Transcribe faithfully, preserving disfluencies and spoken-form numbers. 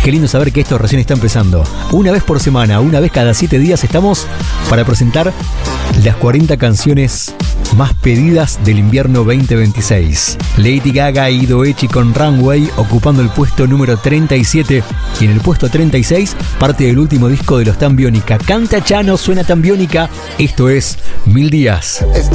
Qué lindo saber que esto recién está empezando. Una vez por semana, una vez cada siete días estamos para presentar las cuarenta canciones más pedidas del invierno veinte veintiséis. Lady Gaga y Doechii con Runway ocupando el puesto número treinta y siete, y en el puesto treinta y seis parte del último disco de los Tan Biónica. Canta Chano, suena Tan Biónica. Esto es Mil Días. Está